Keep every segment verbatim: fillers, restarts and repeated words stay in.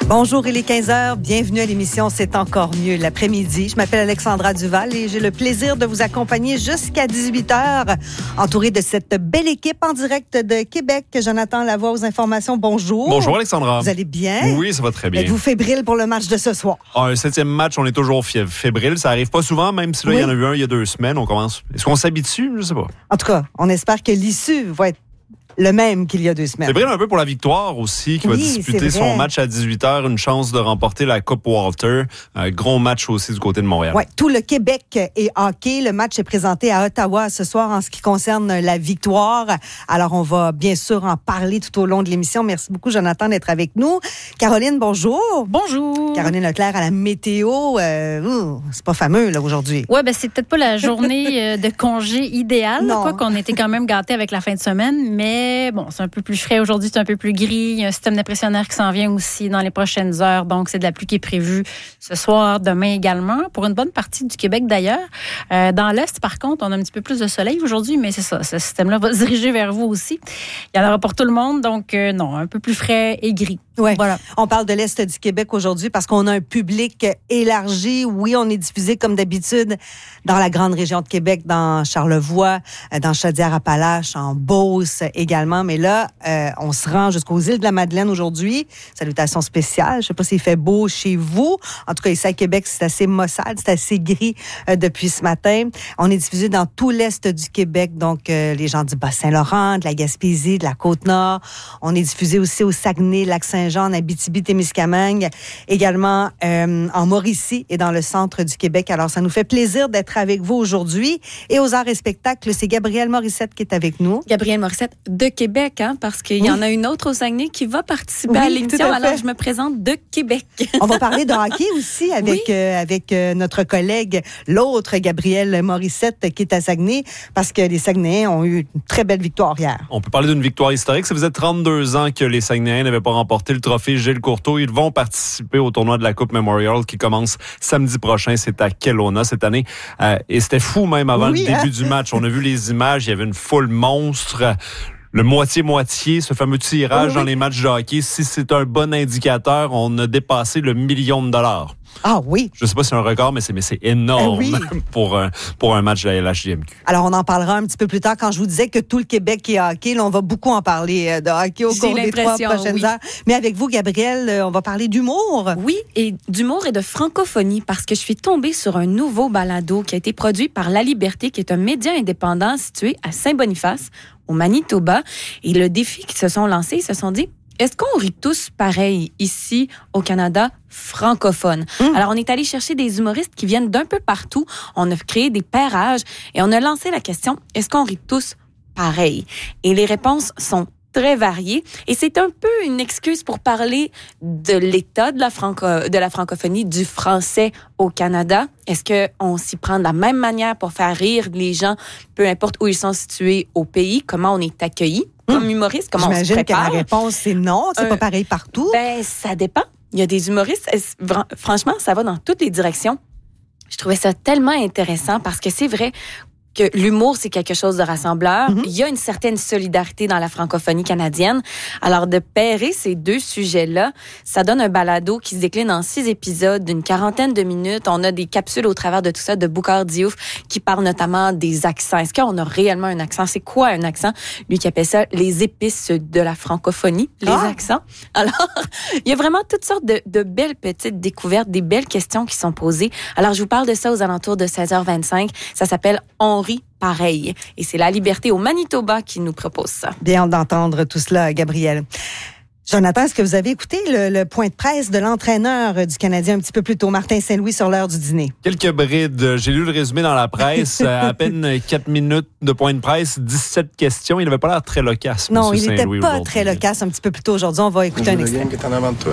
Bonjour, il est quinze heures. Bienvenue à l'émission C'est encore mieux l'après-midi. Je m'appelle Alexandra Duval et j'ai le plaisir de vous accompagner jusqu'à dix-huit heures, entourée de cette belle équipe en direct de Québec. Jonathan Lavoie aux informations. Bonjour. Bonjour Alexandra. Vous allez bien? Oui, ça va très bien. Êtes-vous fébrile pour le match de ce soir? Ah, un septième match, on est toujours fébrile. Ça arrive pas souvent, même si là, oui. Il y en a eu un il y a deux semaines. On commence. Est-ce qu'on s'habitue? Je sais pas. En tout cas, on espère que l'issue va être le même qu'il y a deux semaines. Fébrile un peu pour la victoire aussi, qui oui, va disputer son match à dix-huit heures, une chance de remporter la Coupe Walter. Un gros match aussi du côté de Montréal. Oui, tout le Québec est hockey. Le match est présenté à Ottawa ce soir en ce qui concerne la victoire. Alors, on va bien sûr en parler tout au long de l'émission. Merci beaucoup, Jonathan, d'être avec nous. Caroline, bonjour. Bonjour. Caroline Leclerc à la météo. Euh, ouh, c'est pas fameux, là, aujourd'hui. Oui, ben c'est peut-être pas la journée de congé idéale. Non. Quoi qu'on était quand même gâtés avec la fin de semaine, mais bon, c'est un peu plus frais aujourd'hui, c'est un peu plus gris. Il y a un système dépressionnaire qui s'en vient aussi dans les prochaines heures. Donc, c'est de la pluie qui est prévue ce soir, demain également, pour une bonne partie du Québec d'ailleurs. Euh, dans l'Est, par contre, on a un petit peu plus de soleil aujourd'hui, mais c'est ça, ce système-là va se diriger vers vous aussi. Il y en aura pour tout le monde, donc euh, non, un peu plus frais et gris. Ouais. Voilà. On parle de l'Est du Québec aujourd'hui parce qu'on a un public élargi. Oui, on est diffusé comme d'habitude dans la grande région de Québec, dans Charlevoix, dans Chaudière-Appalaches, en Beauce également. Mais là, euh, on se rend jusqu'aux îles de la Madeleine aujourd'hui. Salutations spéciales. Je sais pas s'il fait beau chez vous. En tout cas, ici à Québec, c'est assez maussade, c'est assez gris euh, depuis ce matin. On est diffusé dans tout l'Est du Québec, donc euh, les gens du Bas-Saint-Laurent, de la Gaspésie, de la Côte-Nord. On est diffusé aussi au Saguenay, Lac-Saint-Jean, en Abitibi-Témiscamingue, également euh, en Mauricie et dans le centre du Québec. Alors, ça nous fait plaisir d'être avec vous aujourd'hui. Et aux arts et spectacles, c'est Gabrielle Morissette qui est avec nous. Gabrielle Morissette de Québec, hein, parce qu'il y oui. en a une autre au Saguenay qui va participer oui, à l'émission. À alors, je me présente de Québec. On va parler de hockey aussi avec, oui. euh, avec euh, notre collègue, l'autre Gabrielle Morissette qui est à Saguenay, parce que les Saguenayens ont eu une très belle victoire hier. On peut parler d'une victoire historique. Ça faisait trente-deux ans que les Saguenayens n'avaient pas remporté le trophée Gilles Courteau. Ils vont participer au tournoi de la Coupe Memorial qui commence samedi prochain. C'est à Kelowna cette année. Euh, et c'était fou même avant oui, le début hein? du match. On a vu les images. Il y avait une foule monstre. Le moitié-moitié, ce fameux tirage oui, oui. dans les matchs de hockey, si c'est un bon indicateur, on a dépassé le million de dollars. Ah oui. Je ne sais pas si c'est un record, mais c'est, mais c'est énorme eh oui. pour, un, pour un match de la L H J M Q. Alors, on en parlera un petit peu plus tard. Quand je vous disais que tout le Québec est hockey, là, on va beaucoup en parler de hockey au J'ai cours des trois prochaines oui. heures. Mais avec vous, Gabrielle, on va parler d'humour. Oui, et d'humour et de francophonie, parce que je suis tombée sur un nouveau balado qui a été produit par La Liberté, qui est un média indépendant situé à Saint-Boniface, au Manitoba. Et le défi qu'ils se sont lancés, ils se sont dit, est-ce qu'on rit tous pareil ici au Canada francophone? Mmh. Alors, on est allé chercher des humoristes qui viennent d'un peu partout. On a créé des pairages et on a lancé la question, est-ce qu'on rit tous pareil? Et les réponses sont très variées. Et c'est un peu une excuse pour parler de l'état de la, franco- de la francophonie, du français au Canada. Est-ce qu'on s'y prend de la même manière pour faire rire les gens, peu importe où ils sont situés au pays? Comment on est accueillis comme humoriste? Comment J'imagine on se prépare? que la réponse, c'est non. C'est euh, pas pareil partout. Ben, ça dépend. Il y a des humoristes, franchement, ça va dans toutes les directions. Je trouvais ça tellement intéressant parce que c'est vrai que l'humour, c'est quelque chose de rassembleur. Mm-hmm. Il y a une certaine solidarité dans la francophonie canadienne. Alors, de pairer ces deux sujets-là, ça donne un balado qui se décline en six épisodes d'une quarantaine de minutes. On a des capsules au travers de tout ça de Boucard Diouf qui parle notamment des accents. Est-ce qu'on a réellement un accent? C'est quoi un accent? Lui qui appelle ça les épices de la francophonie, les ah. accents. Alors, il y a vraiment toutes sortes de, de belles petites découvertes, des belles questions qui sont posées. Alors, je vous parle de ça aux alentours de seize heures vingt-cinq. Ça s'appelle « On rit pareil ». Et c'est La Liberté au Manitoba qui nous propose ça. Bien d'entendre tout cela, Gabrielle. Jonathan, est-ce que vous avez écouté le, le point de presse de l'entraîneur du Canadien un petit peu plus tôt, Martin Saint-Louis, sur l'heure du dîner? Quelques brides. J'ai lu le résumé dans la presse. À peine quatre minutes de point de presse, dix-sept questions. Il n'avait pas l'air très loquace, non, il n'était pas aujourd'hui. très loquace un petit peu plus tôt aujourd'hui. On va écouter un extrait. Le game qui est en avant de toi.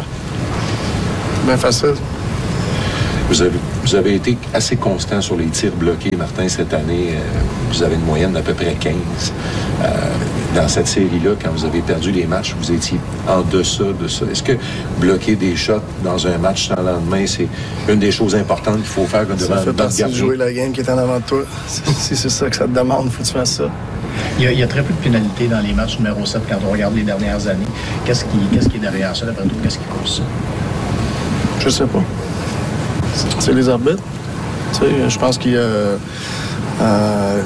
Bien facile. Vous avez, vous avez été assez constant sur les tirs bloqués, Martin, cette année. Euh, vous avez une moyenne d'à peu près quinze. Euh, dans cette série-là, quand vous avez perdu les matchs, vous étiez en deçà de ça. Est-ce que bloquer des shots dans un match sans lendemain, c'est une des choses importantes qu'il faut faire devant ça fait notre partie gardien? De jouer la game qui est en avant de toi. Si c'est ça que ça te demande, il faut que tu fasses ça. Il y, a, il y a très peu de pénalités dans les matchs numéro sept quand on regarde les dernières années. Qu'est-ce qui, qu'est-ce qui est derrière ça, d'après toi? Qu'est-ce qui cause ça? Je sais pas. C'est, c'est les arbitres. Tu sais, je pense qu'il y a... Euh,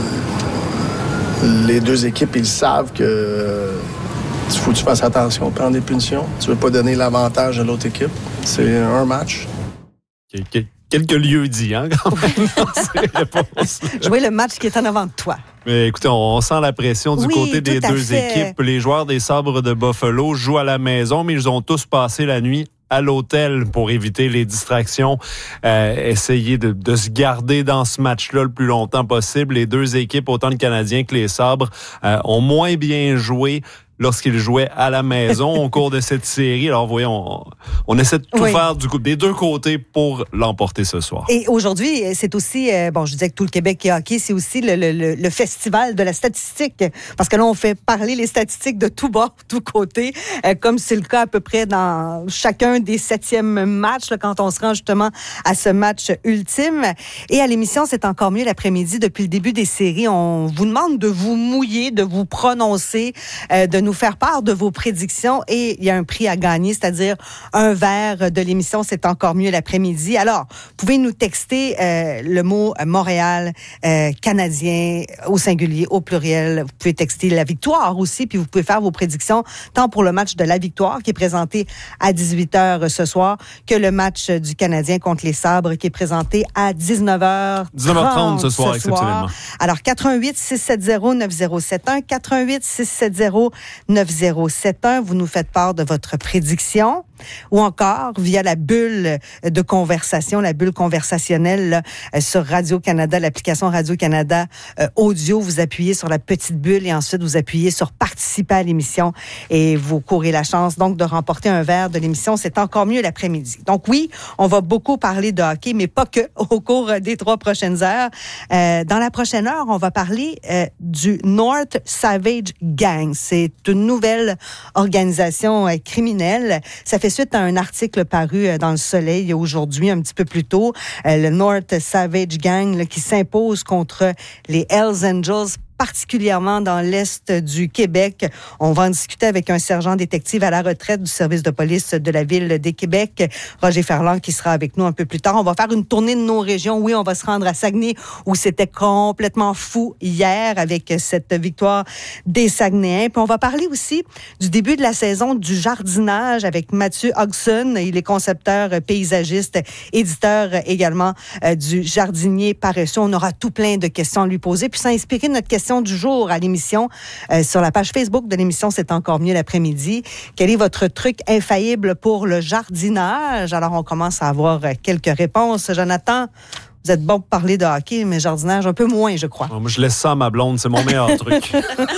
les deux équipes, ils savent que il faut que tu fasses attention, prendre des punitions. Tu veux pas donner l'avantage à l'autre équipe. C'est un match. Quel- Quelques lieux dits, hein, quand même, dans ces réponses. Jouer le match qui est en avant de toi. Mais écoutez, on, on sent la pression du Oui, côté des tout à deux fait. équipes. Les joueurs des Sabres de Buffalo jouent à la maison, mais ils ont tous passé la nuit à l'hôtel pour éviter les distractions, euh, essayer de, de se garder dans ce match-là le plus longtemps possible. Les deux équipes, autant le Canadien que les Sabres, euh, ont moins bien joué lorsqu'ils jouaient à la maison au cours de cette série. Alors, vous voyez, on, on essaie de tout Oui. faire du coup, des deux côtés pour l'emporter ce soir. Et aujourd'hui, c'est aussi, euh, bon, je disais que tout le Québec est hockey, c'est aussi le, le, le, le festival de la statistique. Parce que là, on fait parler les statistiques de tout bord, tout côté, euh, comme c'est le cas à peu près dans chacun des septièmes matchs, là, quand on se rend justement à ce match ultime. Et à l'émission, c'est encore mieux l'après-midi. Depuis le début des séries, on vous demande de vous mouiller, de vous prononcer, euh, de nous faire part de vos prédictions. Et il y a un prix à gagner, c'est-à-dire un verre de l'émission, c'est encore mieux l'après-midi. Alors, vous pouvez nous texter euh, le mot euh, Montréal, euh, Canadien, au singulier, au pluriel. Vous pouvez texter la victoire aussi, puis vous pouvez faire vos prédictions, tant pour le match de la victoire, qui est présenté à dix-huit heures ce soir, que le match du Canadien contre les Sabres, qui est présenté à dix-neuf heures trente dix-neuf heures trente ce soir, exceptionnellement. Alors, quatre un huit, six sept zéro, neuf zéro sept un, quatre un huit, six sept zéro, neuf zéro sept un. Vous nous faites part de votre prédiction. Ou encore via la bulle de conversation, la bulle conversationnelle là, euh, sur Radio-Canada, l'application Radio-Canada euh, audio. Vous appuyez sur la petite bulle et ensuite vous appuyez sur participer à l'émission et vous courez la chance donc de remporter un verre de l'émission. C'est encore mieux l'après-midi. Donc oui, on va beaucoup parler de hockey, mais pas que au cours des trois prochaines heures. Euh, dans la prochaine heure, on va parler euh, du North Savage Gang. C'est une nouvelle organisation euh, criminelle. Ça fait suite à un article paru dans Le Soleil aujourd'hui, un petit peu plus tôt, euh, le North Savage Gang là, qui s'impose contre les Hells Angels, particulièrement dans l'est du Québec. On va en discuter avec un sergent détective à la retraite du service de police de la ville de Québec, Roger Ferland, qui sera avec nous un peu plus tard. On va faire une tournée de nos régions. Oui, on va se rendre à Saguenay, où c'était complètement fou hier avec cette victoire des Saguenayens. Puis on va parler aussi du début de la saison du jardinage avec Mathieu Hodgson. Il est concepteur, paysagiste, éditeur également euh, du Jardinier paresseux. On aura tout plein de questions à lui poser. Puis s'inspirer de notre question du jour à l'émission euh, sur la page Facebook de l'émission C'est encore mieux l'après-midi. Quel est votre truc infaillible pour le jardinage? Alors, on commence à avoir euh, quelques réponses. Jonathan, vous êtes bon pour parler de hockey, mais jardinage, un peu moins, je crois. Moi, je laisse ça à ma blonde, c'est mon meilleur truc.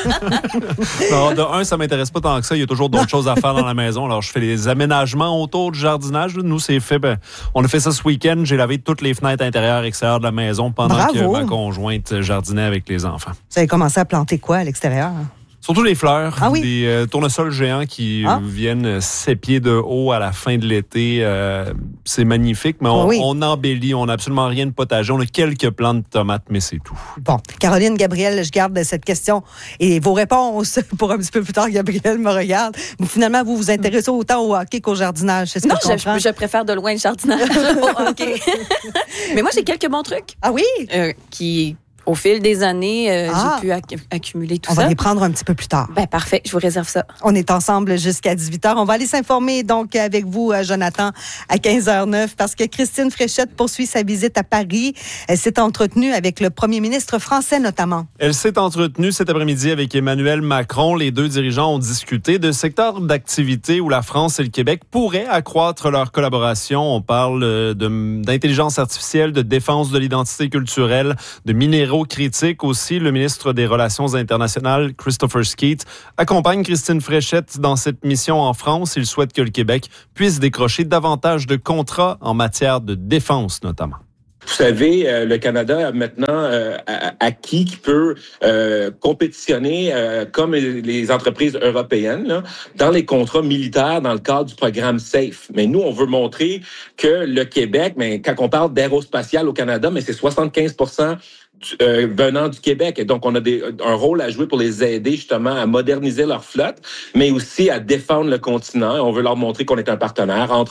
Non, de un, ça m'intéresse pas tant que ça. Il y a toujours d'autres choses à faire dans la maison. Alors, je fais les aménagements autour du jardinage. Nous, c'est fait. Ben, on a fait ça ce week-end. J'ai lavé toutes les fenêtres intérieures et extérieures de la maison pendant Bravo. que ma conjointe jardinait avec les enfants. Vous avez commencé à planter quoi à l'extérieur? Surtout les fleurs, Ah oui? des euh, tournesols géants qui Ah. euh, viennent sept pieds de haut à la fin de l'été. Euh, c'est magnifique, mais on, Oui. on embellit. On n'a absolument rien de potager. On a quelques plants de tomates, mais c'est tout. Bon, Caroline, Gabriel, je garde cette question et vos réponses pour un petit peu plus tard. Gabriel me regarde. Mais finalement, vous vous intéressez autant au hockey qu'au jardinage. C'est ce Non, que je comprends. je, je préfère de loin le jardinage au hockey. Mais moi, j'ai quelques bons trucs Ah oui? euh, qui, au fil des années, euh, Ah. j'ai pu acc- accumuler tout On ça. va les prendre un petit peu plus tard. Ben parfait, je vous réserve ça. On est ensemble jusqu'à dix-huit heures. On va aller s'informer donc avec vous, euh, Jonathan, à quinze heures neuf, parce que Christine Fréchette poursuit sa visite à Paris. Elle s'est entretenue avec le premier ministre français notamment. Elle s'est entretenue cet après-midi avec Emmanuel Macron. Les deux dirigeants ont discuté de secteurs d'activité où la France et le Québec pourraient accroître leur collaboration. On parle euh, de, d'intelligence artificielle, de défense de l'identité culturelle, de minéraux critiques aussi. Le ministre des Relations internationales, Christopher Skeet, accompagne Christine Fréchette dans cette mission en France. Il souhaite que le Québec puisse décrocher davantage de contrats en matière de défense notamment. Vous savez, euh, le Canada a maintenant euh, acquis qui peut euh, compétitionner euh, comme les entreprises européennes là, dans les contrats militaires dans le cadre du programme SAFE. Mais nous, on veut montrer que le Québec, mais quand on parle d'aérospatial au Canada, mais c'est soixante-quinze pour cent Euh, venant du Québec. Et donc, on a des, un rôle à jouer pour les aider justement à moderniser leur flotte, mais aussi à défendre le continent. On veut leur montrer qu'on est un partenaire, entre autres.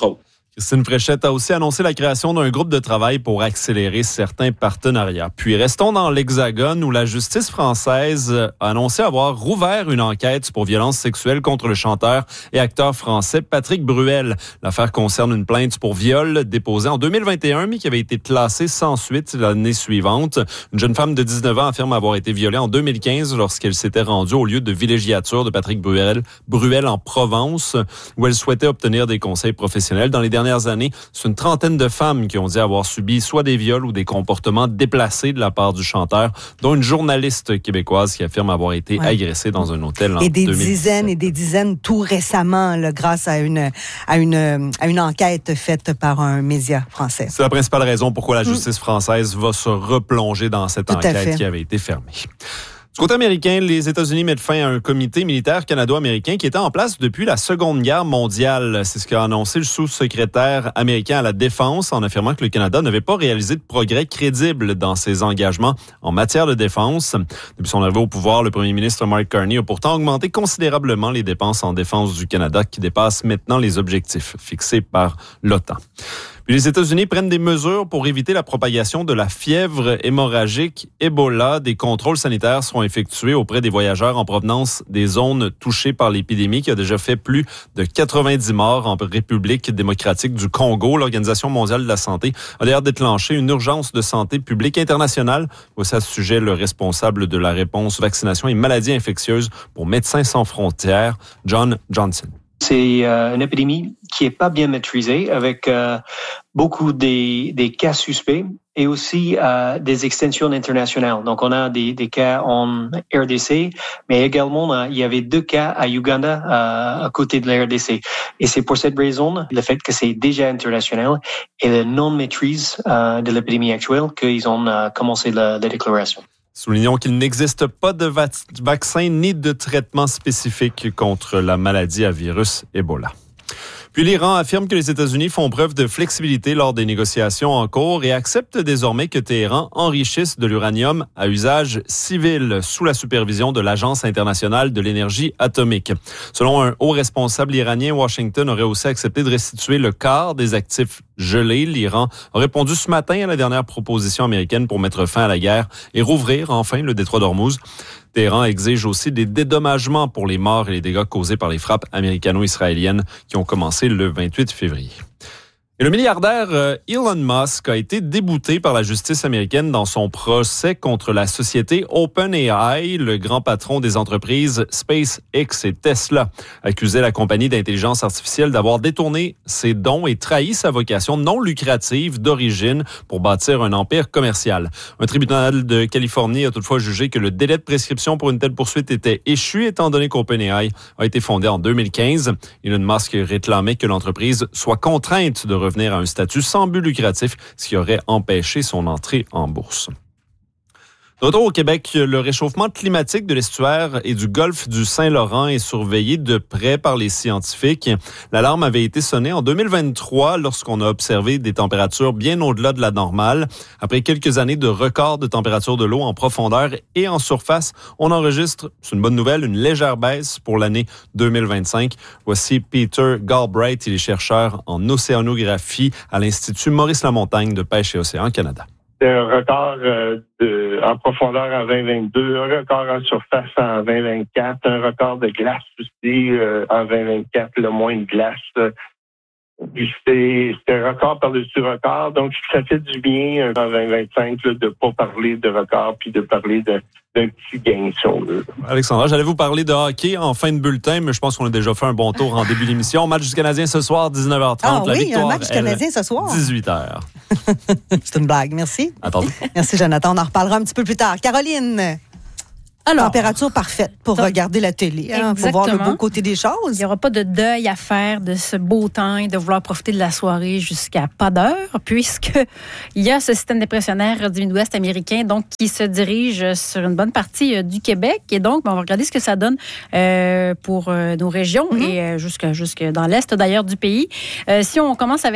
Christine Fréchette a aussi annoncé la création d'un groupe de travail pour accélérer certains partenariats. Puis restons dans l'Hexagone où la justice française a annoncé avoir rouvert une enquête pour violences sexuelles contre le chanteur et acteur français Patrick Bruel. L'affaire concerne une plainte pour viol déposée en deux mille vingt et un mais qui avait été classée sans suite l'année suivante. Une jeune femme de dix-neuf ans affirme avoir été violée en deux mille quinze lorsqu'elle s'était rendue au lieu de villégiature de Patrick Bruel, Bruel en Provence où elle souhaitait obtenir des conseils professionnels. Dans les dernières années, c'est une trentaine de femmes qui ont dit avoir subi soit des viols ou des comportements déplacés de la part du chanteur, dont une journaliste québécoise qui affirme avoir été ouais. agressée dans un hôtel en et des deux mille dix-sept. dizaines et des dizaines tout récemment, là, grâce à une à une à une enquête faite par un média français. C'est la principale raison pourquoi la justice française va se replonger dans cette tout enquête qui avait été fermée. Du côté américain, les États-Unis mettent fin à un comité militaire canado-américain qui était en place depuis la Seconde Guerre mondiale. C'est ce qu'a annoncé le sous-secrétaire américain à la Défense en affirmant que le Canada n'avait pas réalisé de progrès crédibles dans ses engagements en matière de défense. Depuis son arrivée au pouvoir, le premier ministre Mark Carney a pourtant augmenté considérablement les dépenses en défense du Canada qui dépassent maintenant les objectifs fixés par l'OTAN. Puis les États-Unis prennent des mesures pour éviter la propagation de la fièvre hémorragique Ebola. Des contrôles sanitaires seront effectués auprès des voyageurs en provenance des zones touchées par l'épidémie qui a déjà fait plus de quatre-vingt-dix morts en République démocratique du Congo. L'Organisation mondiale de la santé a d'ailleurs déclenché une urgence de santé publique internationale. Voici à ce sujet le responsable de la réponse vaccination et maladies infectieuses pour Médecins sans frontières, John Johnson. C'est euh, une épidémie qui est pas bien maîtrisée avec euh, beaucoup des, des cas suspects et aussi euh, des extensions internationales. Donc, on a des, des cas en R D C, mais également, il y avait deux cas à Uganda euh, à côté de la R D C. Et c'est pour cette raison, le fait que c'est déjà international et la non-maîtrise euh, de l'épidémie actuelle qu'ils ont euh, commencé la, la déclaration. Soulignons qu'il n'existe pas de va- vaccin ni de traitement spécifique contre la maladie à virus Ebola. Puis l'Iran affirme que les États-Unis font preuve de flexibilité lors des négociations en cours et accepte désormais que Téhéran enrichisse de l'uranium à usage civil sous la supervision de l'Agence internationale de l'énergie atomique. Selon un haut responsable iranien, Washington aurait aussi accepté de restituer le quart des actifs gelés. L'Iran a répondu ce matin à la dernière proposition américaine pour mettre fin à la guerre et rouvrir enfin le détroit d'Ormuz. Téhéran exige aussi des dédommagements pour les morts et les dégâts causés par les frappes américano-israéliennes qui ont commencé le vingt-huit février. Et le milliardaire Elon Musk a été débouté par la justice américaine dans son procès contre la société OpenAI. Le grand patron des entreprises SpaceX et Tesla accusait la compagnie d'intelligence artificielle d'avoir détourné ses dons et trahi sa vocation non lucrative d'origine pour bâtir un empire commercial. Un tribunal de Californie a toutefois jugé que le délai de prescription pour une telle poursuite était échu étant donné qu'OpenAI a été fondé en deux mille quinze. Elon Musk réclamait que l'entreprise soit contrainte de revenir à un statut sans but lucratif, ce qui aurait empêché son entrée en bourse. De retour au Québec, le réchauffement climatique de l'estuaire et du golfe du Saint-Laurent est surveillé de près par les scientifiques. L'alarme avait été sonnée en deux mille vingt-trois lorsqu'on a observé des températures bien au-delà de la normale. Après quelques années de records de température de l'eau en profondeur et en surface, on enregistre, c'est une bonne nouvelle, une légère baisse pour l'année deux mille vingt-cinq. Voici Peter Galbraith, il est chercheur en océanographie à l'Institut Maurice Lamontagne de Pêche et Océan Canada. C'est un record euh, de, en profondeur en vingt vingt-deux, un record en surface en vingt vingt-quatre, un record de glace aussi euh, en vingt vingt-quatre, le moins de glace. Euh, c'est, c'est un record par-dessus record, donc ça fait du bien euh, en vingt vingt-cinq là, de ne pas parler de record puis de parler de, d'un petit gain, si on veut. Alexandra, j'allais vous parler de hockey en fin de bulletin, mais je pense qu'on a déjà fait un bon tour en début d'émission. Match du Canadien ce soir, dix-neuf heures trente. Ah la oui, victoire, un match du Canadien elle, ce soir. dix-huit heures. C'est une blague, merci. Attendez. Merci, Jonathan. On en reparlera un petit peu plus tard. Caroline. Alors, température parfaite pour donc, regarder la télé. Hein, pour voir le beau côté des choses. Il n'y aura pas de deuil à faire de ce beau temps et de vouloir profiter de la soirée jusqu'à pas d'heure, puisqu'il y a ce système dépressionnaire du Midwest américain donc, qui se dirige sur une bonne partie du Québec. Et donc, on va regarder ce que ça donne euh, pour euh, nos régions mm-hmm. et euh, jusque, jusque dans l'est d'ailleurs du pays. Euh, si on commence avec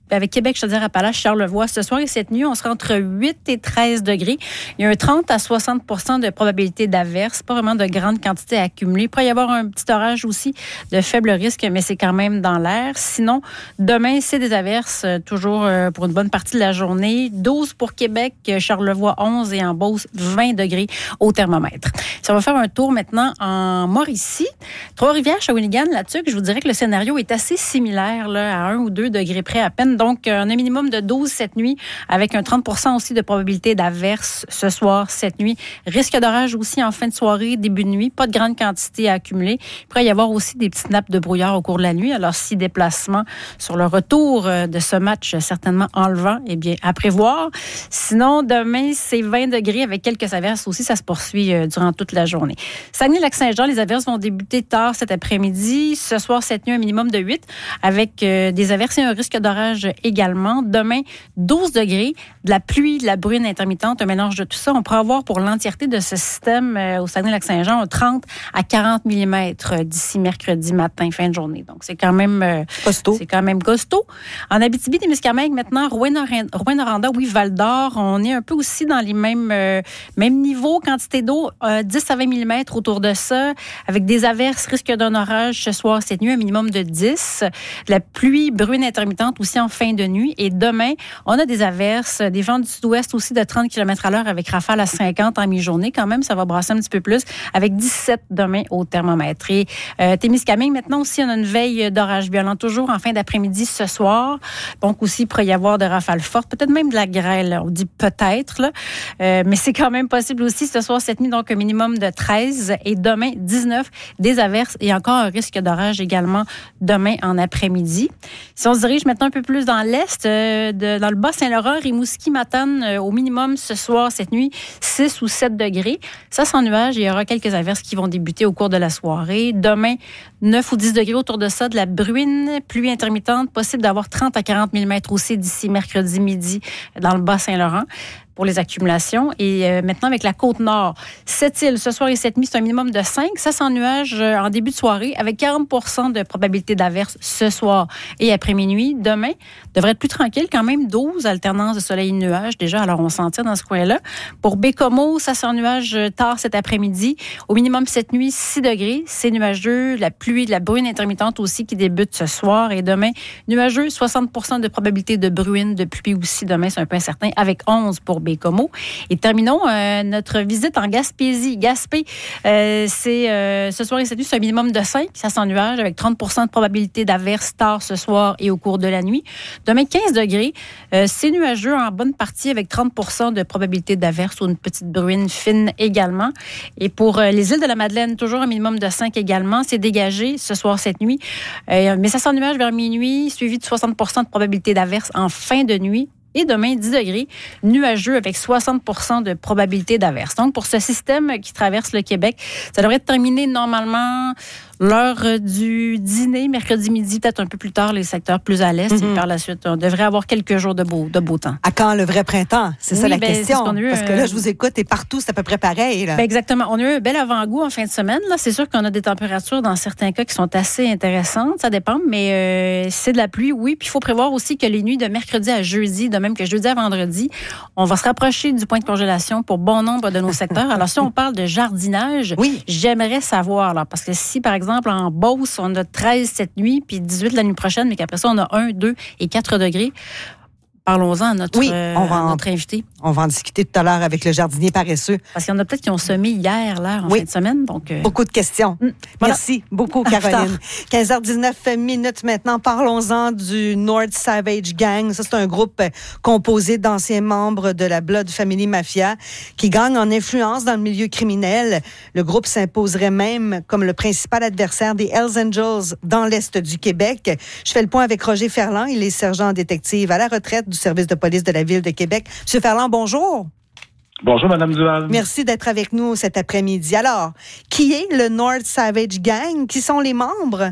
avec Québec, Chaudière-Appalaches, Charlevoix. Ce soir et cette nuit, on sera entre huit et treize degrés. Il y a un trente à soixante pour cent de probabilité d'averse. Pas vraiment de grande quantité accumulée. Il pourrait y avoir un petit orage aussi de faible risque, mais c'est quand même dans l'air. Sinon, demain, c'est des averses, toujours pour une bonne partie de la journée. douze pour Québec, Charlevoix onze et en Beauce, vingt degrés au thermomètre. Si on va faire un tour maintenant en Mauricie, Trois-Rivières, Shawinigan, là-dessus, je vous dirais que le scénario est assez similaire, là, à un ou deux degrés près à peine. Donc, on a un minimum de douze cette nuit, avec un trente pour cent aussi de probabilité d'averse ce soir, cette nuit. Risque d'orage aussi en fin de soirée, début de nuit. Pas de grande quantité à accumuler. Il pourrait y avoir aussi des petites nappes de brouillard au cours de la nuit. Alors, si déplacement sur le retour de ce match, certainement enlevant, eh bien, à prévoir. Sinon, demain, c'est vingt degrés avec quelques averses aussi. Ça se poursuit durant toute la journée. Saguenay-Lac-Saint-Jean, les averses vont débuter tard cet après-midi. Ce soir, cette nuit, un minimum de huit, avec des averses et un risque d'orage également. Demain, douze degrés, de la pluie, de la bruine intermittente, un mélange de tout ça. On pourra avoir pour l'entièreté de ce système euh, au Saguenay-Lac-Saint-Jean un trente à quarante millimètres d'ici mercredi matin, fin de journée. Donc, c'est quand même euh, costaud. C'est quand même costaud. En Abitibi-Témiscamingue, maintenant, Rouyn-Noranda, oui, Val-d'Or, on est un peu aussi dans les mêmes, euh, mêmes niveaux, quantité d'eau, euh, dix à vingt millimètres autour de ça, avec des averses, risque d'un orage ce soir, cette nuit, un minimum de dix. De la pluie, bruine intermittente aussi en fin de nuit. Et demain, on a des averses, des vents du sud-ouest aussi de trente kilomètres à l'heure avec rafale à cinquante en mi-journée. Quand même, ça va brasser un petit peu plus avec dix-sept demain au thermomètre. Et euh, Témiscamingue, maintenant aussi, on a une veille d'orage violent toujours en fin d'après-midi ce soir. Donc aussi, il pourrait y avoir de rafales fortes, peut-être même de la grêle. On dit peut-être, là. Euh, mais c'est quand même possible aussi ce soir, cette nuit, donc un minimum de treize et demain, dix-neuf, des averses et encore un risque d'orage également demain en après-midi. Si on se dirige maintenant un peu plus dans l'est, euh, de, dans le Bas-Saint-Laurent, Rimouski, Matane, euh, au minimum ce soir, cette nuit, six ou sept degrés. Ça, sans nuage, il y aura quelques averses qui vont débuter au cours de la soirée. Demain, neuf ou dix degrés autour de ça, de la bruine, pluie intermittente, possible d'avoir trente à quarante millimètres aussi d'ici mercredi midi dans le Bas-Saint-Laurent pour les accumulations. Et euh, maintenant, avec la Côte-Nord, Sept-Îles, ce soir et cette nuit, c'est un minimum de cinq. Ça, sans nuage euh, en début de soirée, avec quarante pour cent de probabilité d'averse ce soir et après minuit. Demain, devrait être plus tranquille, quand même douze, alternance de soleil et de nuages déjà. Alors, on s'en tire dans ce coin-là. Pour Bécomo, ça, sans nuage tard cet après-midi. Au minimum, cette nuit, six degrés. C'est nuageux. La pluie, de la bruine intermittente aussi qui débute ce soir. Et demain, nuageux, soixante pour cent de probabilité de bruine, de pluie aussi. Demain, c'est un peu incertain, avec onze pour Bécomo. Et terminons euh, notre visite en Gaspésie. Gaspé, euh, c'est euh, ce soir et cette nuit, c'est un minimum de cinq. Ça sent nuage avec trente pour cent de probabilité d'averse tard ce soir et au cours de la nuit. Demain, quinze degrés. Euh, c'est nuageux en bonne partie avec trente pour cent de probabilité d'averse ou une petite bruine fine également. Et pour euh, les îles de la Madeleine, toujours un minimum de cinq également. C'est dégagé ce soir, cette nuit. Euh, mais ça sent nuage vers minuit, suivi de soixante pour cent de probabilité d'averse en fin de nuit. Et demain, dix degrés, nuageux avec soixante pour cent de probabilité d'averse. Donc, pour ce système qui traverse le Québec, ça devrait être terminé normalement l'heure du dîner, mercredi midi, peut-être un peu plus tard, les secteurs plus à l'est. Mm-hmm. Et par la suite, on devrait avoir quelques jours de beau, de beau temps. À quand le vrai printemps? C'est oui, ça la ben, question. C'est eu, Parce que là, je vous écoute et partout, c'est à peu près pareil. Là. Ben exactement. On a eu un bel avant-goût en fin de semaine. Là, c'est sûr qu'on a des températures dans certains cas qui sont assez intéressantes. Ça dépend, mais euh, c'est de la pluie, oui. Puis il faut prévoir aussi que les nuits de mercredi à jeudi, de même que jeudi à vendredi, on va se rapprocher du point de congélation pour bon nombre de nos secteurs. Alors, si on parle de jardinage, oui. j'aimerais savoir, là, parce que si, par exemple, en Beauce, on a treize cette nuit, puis dix-huit la nuit prochaine, mais qu'après ça, on a un, deux et quatre degrés. Parlons-en à notre, oui, on va à en, notre invité. On va en discuter tout à l'heure avec le jardinier paresseux. Parce qu'il y en a peut-être qui ont semé hier, là, en oui. fin de semaine. Donc, euh... beaucoup de questions. Mmh, voilà. Merci beaucoup, Caroline. quinze heures dix-neuf minutes maintenant. Parlons-en du North Savage Gang. Ça, c'est un groupe composé d'anciens membres de la Blood Family Mafia qui gagne en influence dans le milieu criminel. Le groupe s'imposerait même comme le principal adversaire des Hells Angels dans l'Est du Québec. Je fais le point avec Roger Ferland. Il est sergent détective à la retraite du service de police de la Ville de Québec. Monsieur Ferland, bonjour. Bonjour, Mme Duval. Merci d'être avec nous cet après-midi. Alors, qui est le North Savage Gang? Qui sont les membres?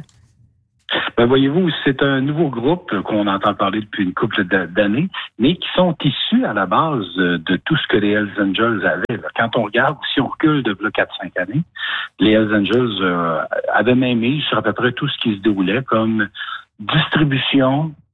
Ben, voyez-vous, c'est un nouveau groupe qu'on entend parler depuis une couple d'années, mais qui sont issus à la base de tout ce que les Hells Angels avaient. Quand on regarde, si on recule de quatre à cinq années, les Hells Angels euh, avaient même mis sur à peu près tout ce qui se déroulait comme distribution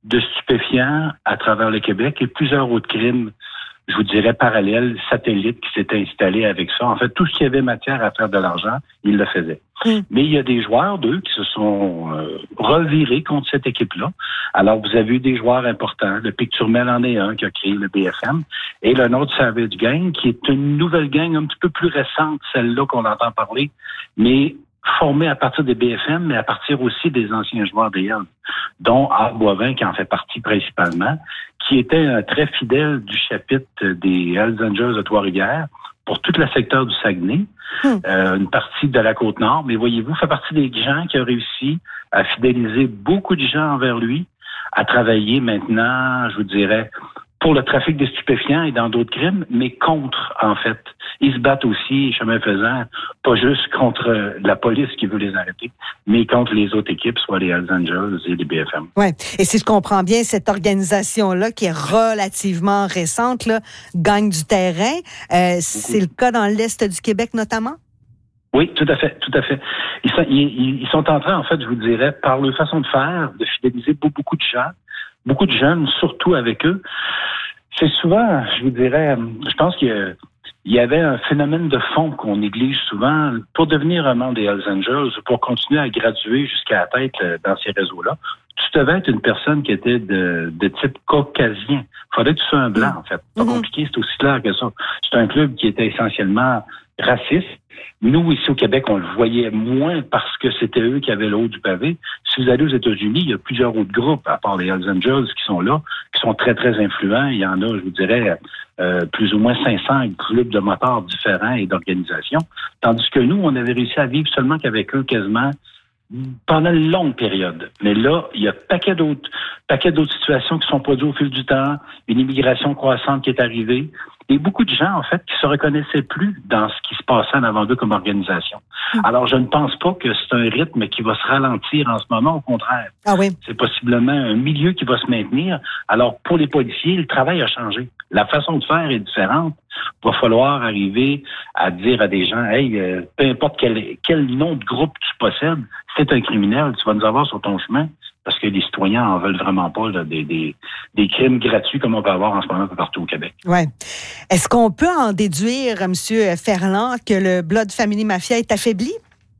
de stupéfiants à travers le Québec et plusieurs autres crimes, je vous dirais, parallèles, satellites qui s'étaient installés avec ça. En fait, tout ce qui avait matière à faire de l'argent, ils le faisaient. Mm. Mais il y a des joueurs, d'eux, qui se sont euh, revirés contre cette équipe-là. Alors, vous avez eu des joueurs importants. Le Picturmel en est un qui a créé le B F M. Et le North Savage Gang, qui est une nouvelle gang un petit peu plus récente, celle-là qu'on entend parler, mais formée à partir des B F M, mais à partir aussi des anciens joueurs des Hells, dont Art Boivin, qui en fait partie principalement, qui était un très fidèle du chapitre des Hells Angels de Trois-Rivières pour tout le secteur du Saguenay, mmh. euh, une partie de la Côte-Nord. Mais voyez-vous, fait partie des gens qui ont réussi à fidéliser beaucoup de gens envers lui, à travailler maintenant, je vous dirais, pour le trafic de stupéfiants et dans d'autres crimes, mais contre, en fait. Ils se battent aussi, chemin faisant, pas juste contre la police qui veut les arrêter, mais contre les autres équipes, soit les Hells Angels et les B F M. Oui. Et si je comprends bien, cette organisation-là, qui est relativement récente, là, gagne du terrain. Euh, c'est le cas dans l'Est du Québec, notamment? Oui, tout à fait, tout à fait. Ils sont, ils, ils sont en train, en fait, je vous dirais, par leur façon de faire, de fidéliser beaucoup de gens, beaucoup de jeunes, surtout avec eux. C'est souvent, je vous dirais, je pense qu'il y avait un phénomène de fond qu'on néglige souvent. Pour devenir un membre des Hells Angels, pour continuer à graduer jusqu'à la tête dans ces réseaux-là, tu devais être une personne qui était de, de type caucasien. Il fallait que tu sois un blanc, en fait. C'est pas compliqué, c'est aussi clair que ça. C'est un club qui était essentiellement raciste. Nous, ici au Québec, on le voyait moins parce que c'était eux qui avaient le haut du pavé. Si vous allez aux États-Unis, il y a plusieurs autres groupes, à part les Hells Angels, qui sont là, qui sont très, très influents. Il y en a, je vous dirais, euh, plus ou moins cinq cents clubs de motards différents et d'organisations. Tandis que nous, on avait réussi à vivre seulement qu'avec eux quasiment pendant une longue période. Mais là, il y a paquet d'autres, paquet d'autres situations qui sont produites au fil du temps, une immigration croissante qui est arrivée, et beaucoup de gens, en fait, qui se reconnaissaient plus dans ce qui se passait en avant d'eux comme organisation. Mmh. Alors, je ne pense pas que c'est un rythme qui va se ralentir en ce moment, au contraire. Ah oui. C'est possiblement un milieu qui va se maintenir. Alors, pour les policiers, le travail a changé. La façon de faire est différente. Il va falloir arriver à dire à des gens, hey, euh, peu importe quel, quel nom de groupe tu possèdes, c'est un criminel, tu vas nous avoir sur ton chemin, parce que les citoyens en veulent vraiment pas là, des, des, des crimes gratuits comme on peut avoir en ce moment un peu partout au Québec. Ouais. Est-ce qu'on peut en déduire, M. Ferland, que le Blood Family Mafia est affaibli?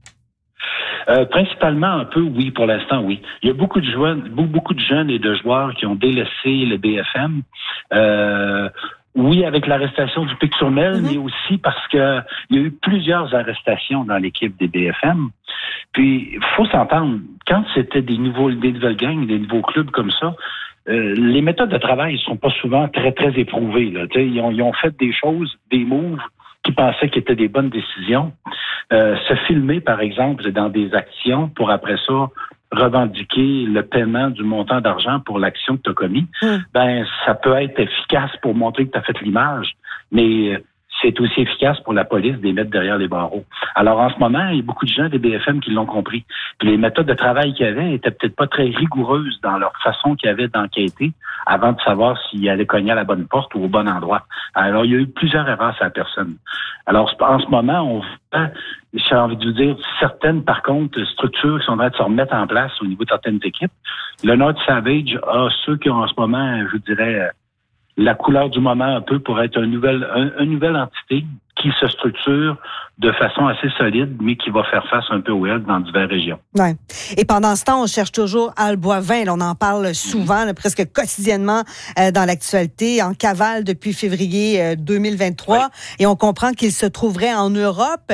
Euh, principalement un peu, oui, pour l'instant, oui. Il y a beaucoup de jeunes, beaucoup de jeunes et de joueurs qui ont délaissé le B F M. Euh, Oui, avec l'arrestation du Picturmel, mm-hmm. mais aussi parce que il y a eu plusieurs arrestations dans l'équipe des B F M. Puis, il faut s'entendre, quand c'était des nouveaux, des nouvelles gangs, des nouveaux clubs comme ça, euh, les méthodes de travail ne sont pas souvent très, très éprouvées. Là. Ils, ont, ils ont fait des choses, des moves qui pensaient qu'ils étaient des bonnes décisions. Euh, se filmer, par exemple, dans des actions pour après ça revendiquer le paiement du montant d'argent pour l'action que tu as commis, mmh. ben ça peut être efficace pour montrer que tu as fait l'image, mais c'est aussi efficace pour la police de les mettre derrière les barreaux. Alors en ce moment, il y a beaucoup de gens des B F M qui l'ont compris. Puis les méthodes de travail qu'il y avait étaient peut-être pas très rigoureuses dans leur façon qu'il y avait d'enquêter avant de savoir s'ils allaient cogner à la bonne porte ou au bon endroit. Alors il y a eu plusieurs erreurs à la personne. Alors en ce moment, on voit, j'ai envie de vous dire, certaines par contre structures qui sont en train de se remettre en place au niveau de certaines équipes. Le North Savage a ceux qui ont en ce moment, je vous dirais, la couleur du moment un peu pour être une nouvelle, un, une nouvelle entité qui se structure de façon assez solide, mais qui va faire face un peu au Hells dans diverses régions. Ouais. Et pendant ce temps, on cherche toujours Al Boivin. Là, on en parle souvent, là, presque quotidiennement euh, dans l'actualité, en cavale depuis février euh, deux mille vingt-trois. Ouais. Et on comprend qu'il se trouverait en Europe.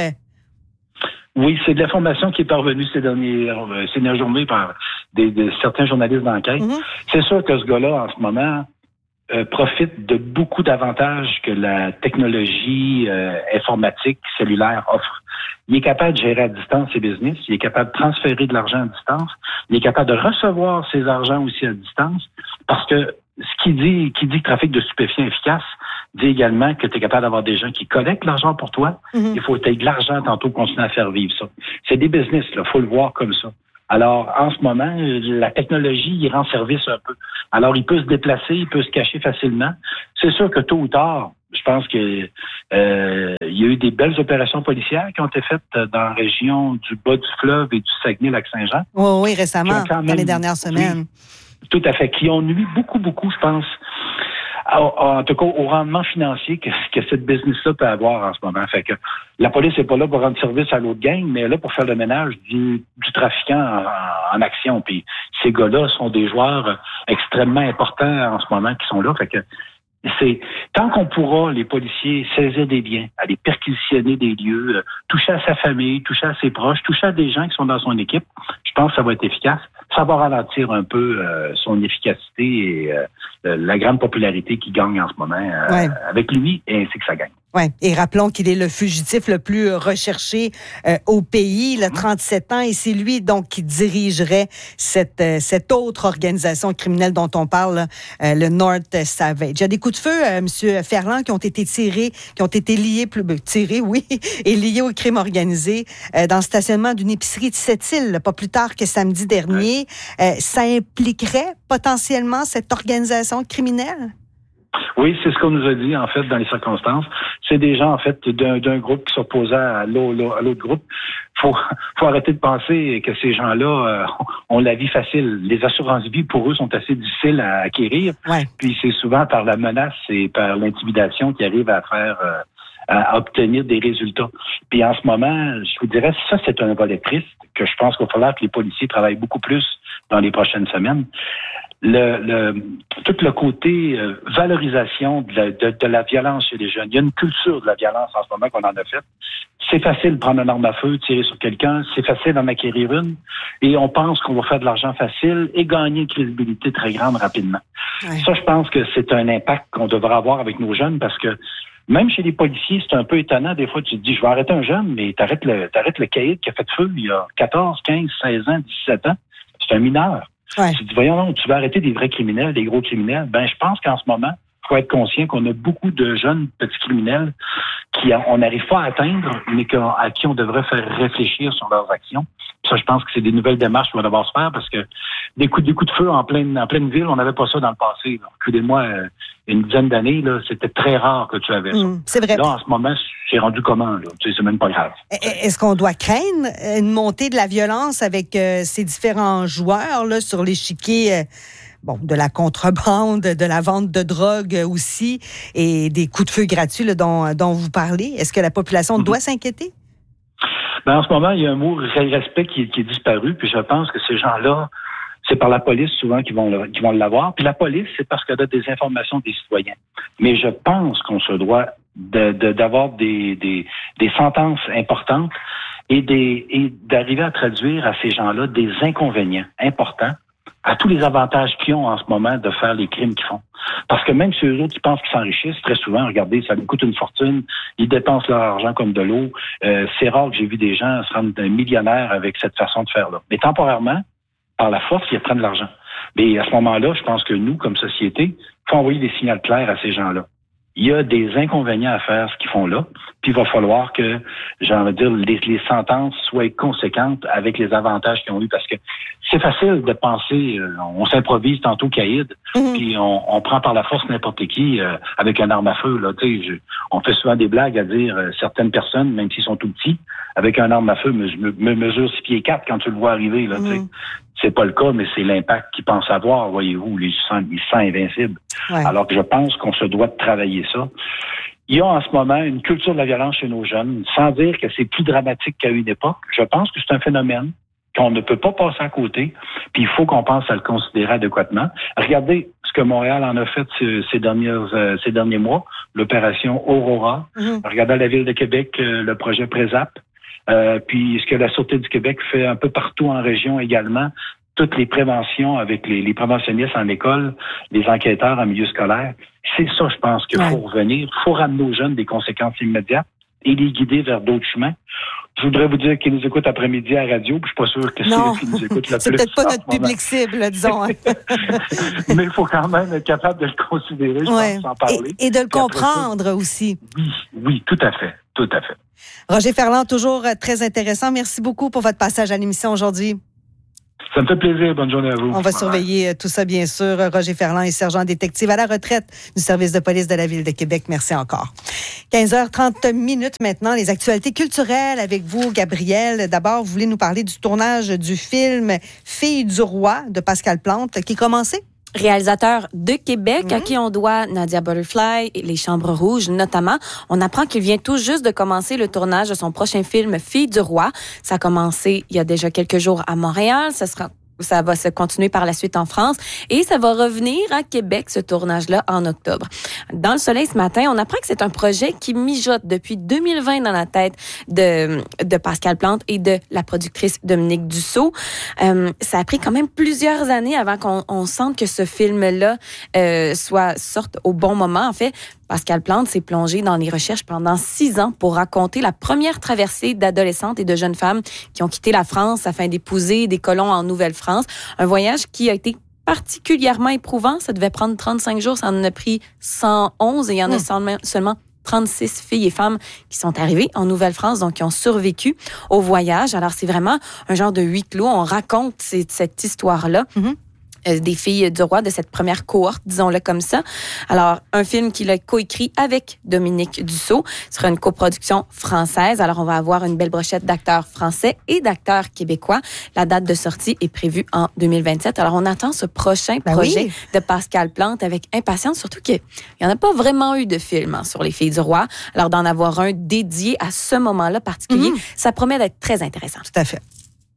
Oui, c'est de l'information qui est parvenue ces dernières, ces dernières journées par des, des, certains journalistes d'enquête. Mm-hmm. C'est sûr que ce gars-là, en ce moment, Euh, profite de beaucoup d'avantages que la technologie euh, informatique cellulaire offre. Il est capable de gérer à distance ses business, il est capable de transférer de l'argent à distance, il est capable de recevoir ses argents aussi à distance, parce que ce qui dit, qui dit trafic de stupéfiants efficace, dit également que tu es capable d'avoir des gens qui collectent l'argent pour toi. Mm-hmm. Il faut que tu aies de l'argent tantôt pour continuer à faire vivre ça. C'est des business, il faut le voir comme ça. Alors, en ce moment, la technologie, il rend service un peu. Alors, il peut se déplacer, il peut se cacher facilement. C'est sûr que tôt ou tard, je pense que euh, il y a eu des belles opérations policières qui ont été faites dans la région du bas du fleuve et du Saguenay-Lac-Saint-Jean. Oui, oui, récemment, même, dans les dernières semaines. Oui, Tout à fait. Qui ont nuit beaucoup, beaucoup, je pense, en tout cas au rendement financier que, que cette business-là peut avoir en ce moment. Fait que la police n'est pas là pour rendre service à l'autre gang, mais là pour faire le ménage du, du trafiquant en, en action. Puis ces gars-là sont des joueurs extrêmement importants en ce moment qui sont là. Fait que c'est tant qu'on pourra, les policiers, saisir des biens, aller perquisitionner des lieux, euh, toucher à sa famille, toucher à ses proches, toucher à des gens qui sont dans son équipe, je pense que ça va être efficace. Ça va ralentir un peu euh, son efficacité et euh, la grande popularité qu'il gagne en ce moment euh, ouais. avec lui et ainsi que ça gagne. Ouais. Et rappelons qu'il est le fugitif le plus recherché euh, au pays, il a trente-sept ans, et c'est lui donc qui dirigerait cette euh, cette autre organisation criminelle dont on parle, euh, le North Savage. Il y a des coups de feu, euh, Monsieur Ferland, qui ont été tirés, qui ont été liés, plus tirés, oui, et liés au crime organisé euh, dans le stationnement d'une épicerie de Sept-Îles, pas plus tard que samedi dernier. Ouais. Euh, ça impliquerait potentiellement cette organisation criminelle? Oui, c'est ce qu'on nous a dit, en fait, dans les circonstances. C'est des gens, en fait, d'un, d'un groupe qui s'opposait à l'autre, à l'autre groupe. Faut, faut arrêter de penser que ces gens-là euh, ont la vie facile. Les assurances-vie, pour eux, sont assez difficiles à acquérir. Ouais. Puis c'est souvent par la menace et par l'intimidation qu'ils arrivent à faire... Euh, à obtenir des résultats. Puis en ce moment, je vous dirais, ça, c'est un volet triste que je pense qu'il va falloir que les policiers travaillent beaucoup plus dans les prochaines semaines. Le, le, tout le côté euh, valorisation de la, de, de la violence chez les jeunes. Il y a une culture de la violence en ce moment qu'on en a faite. C'est facile de prendre une arme à feu, tirer sur quelqu'un. C'est facile d'en acquérir une. Et on pense qu'on va faire de l'argent facile et gagner une crédibilité très grande rapidement. Ouais. Ça, je pense que c'est un impact qu'on devra avoir avec nos jeunes parce que même chez les policiers, c'est un peu étonnant. Des fois, tu te dis, je vais arrêter un jeune, mais t'arrêtes le, t'arrêtes le caïd qui a fait feu il y a quatorze, quinze, seize ans, dix-sept ans. C'est un mineur. Ouais. Tu te dis, voyons, non, tu vas arrêter des vrais criminels, des gros criminels. Ben, je pense qu'en ce moment, il faut être conscient qu'on a beaucoup de jeunes petits criminels qui on n'arrive pas à atteindre, mais à qui on devrait faire réfléchir sur leurs actions. Ça, je pense que c'est des nouvelles démarches qu'on va devoir se faire parce que des coups, des coups de feu en pleine, en pleine ville, on n'avait pas ça dans le passé. Excusez-moi, une dizaine d'années, là, c'était très rare que tu avais ça. Mmh, c'est vrai. Là, en ce moment, c'est rendu comment? Là? Tu sais, c'est même pas grave. Est-ce qu'on doit craindre une montée de la violence avec euh, ces différents joueurs là, sur l'échiquier euh, bon, de la contrebande, de la vente de drogue aussi, et des coups de feu gratuits là, dont, dont vous parlez? Est-ce que la population mmh. doit s'inquiéter? Ben, en ce moment, il y a un mot respect qui, qui est disparu, puis je pense que ces gens-là, c'est par la police souvent qu'ils vont, le, qu'ils vont l'avoir. Puis la police, c'est parce qu'elle a des informations des citoyens. Mais je pense qu'on se doit de, de, d'avoir des, des, des sentences importantes et, des, et d'arriver à traduire à ces gens-là des inconvénients importants à tous les avantages qu'ils ont en ce moment de faire les crimes qu'ils font. Parce que même ceux autres qui pensent qu'ils s'enrichissent, très souvent, regardez, ça nous coûte une fortune, ils dépensent leur argent comme de l'eau. Euh, c'est rare que j'ai vu des gens se rendre millionnaires avec cette façon de faire-là. Mais temporairement, par la force, ils prennent de l'argent. Mais à ce moment-là, je pense que nous, comme société, il faut envoyer des signaux clairs à ces gens-là. Il y a des inconvénients à faire ce qu'ils font là, puis il va falloir que, j'ai envie de dire, les, les sentences soient conséquentes avec les avantages qu'ils ont eu, parce que c'est facile de penser, euh, on s'improvise tantôt caïd, mm-hmm. puis on, on prend par la force n'importe qui euh, avec une arme à feu. Là, tu sais, je, on fait souvent des blagues à dire euh, certaines personnes, même s'ils sont tout petits, avec un arme à feu, me, me, me mesure six pieds quatre quand tu le vois arriver. Là, mm-hmm. tu sais. C'est pas le cas, mais c'est l'impact qu'ils pensent avoir, voyez-vous, ils se sentent, ils se sentent invincibles. Ouais. Alors que je pense qu'on se doit de travailler ça. Il y a en ce moment une culture de la violence chez nos jeunes, sans dire que c'est plus dramatique qu'à une époque. Je pense que c'est un phénomène qu'on ne peut pas passer à côté, puis il faut qu'on pense à le considérer adéquatement. Regardez ce que Montréal en a fait ces, dernières, euh, ces derniers mois, l'opération Aurora. Mm-hmm. Regardez la Ville de Québec, euh, le projet Présap. Euh, puis ce que la Sûreté du Québec fait un peu partout en région également, toutes les préventions avec les, les préventionnistes en école, les enquêteurs en milieu scolaire, c'est ça, je pense, qu'il ouais. faut revenir. Il faut ramener aux jeunes des conséquences immédiates et les guider vers d'autres chemins. Je voudrais vous dire qu'ils nous écoutent après-midi à la radio, puis je suis pas sûr que c'est eux qui nous écoutent le c'est plus. C'est peut-être pas notre public cible, disons. Hein. Mais il faut quand même être capable de le considérer, je ouais. pense, sans parler. Et, et de le comprendre ça, aussi. Oui, oui, tout à fait, tout à fait. Roger Ferland, toujours très intéressant. Merci beaucoup pour votre passage à l'émission aujourd'hui. Ça me fait plaisir. Bonne journée à vous. On va surveiller tout ça, bien sûr. Roger Ferland est sergent détective à la retraite du service de police de la Ville de Québec. Merci encore. quinze heures trente minutes maintenant. Les actualités culturelles avec vous, Gabrielle. D'abord, vous voulez nous parler du tournage du film Filles du roi de Pascal Plante qui est commencé? Réalisateur de Québec, mmh. à qui on doit Nadia Butterfly et Les Chambres Rouges notamment. On apprend qu'il vient tout juste de commencer le tournage de son prochain film Filles du roi. Ça a commencé il y a déjà quelques jours à Montréal. Ça sera Ça va se continuer par la suite en France et ça va revenir à Québec, ce tournage-là, en octobre. Dans Le Soleil ce matin, on apprend que c'est un projet qui mijote depuis deux mille vingt dans la tête de, de Pascal Plante et de la productrice Dominique Dussault. Euh, ça a pris quand même plusieurs années avant qu'on on sente que ce film-là euh, soit sorte au bon moment. En fait, Pascal Plante s'est plongé dans les recherches pendant six ans pour raconter la première traversée d'adolescentes et de jeunes femmes qui ont quitté la France afin d'épouser des colons en Nouvelle-France. Un voyage qui a été particulièrement éprouvant. Ça devait prendre trente-cinq jours. Ça en a pris cent onze et il y en a mmh. seulement trente-six filles et femmes qui sont arrivées en Nouvelle-France, donc qui ont survécu au voyage. Alors, c'est vraiment un genre de huis clos. On raconte cette, cette histoire-là. Mmh. Des filles du roi de cette première cohorte, disons-le comme ça. Alors, un film qu'il a coécrit avec Dominique Dussault. Ce sera une coproduction française. Alors, on va avoir une belle brochette d'acteurs français et d'acteurs québécois. La date de sortie est prévue en deux mille vingt-sept. Alors, on attend ce prochain ben projet oui. de Pascal Plante avec impatience, surtout qu'il n'y en a pas vraiment eu de film hein, sur les filles du roi. Alors, d'en avoir un dédié à ce moment-là particulier, mmh. ça promet d'être très intéressant. Tout à fait.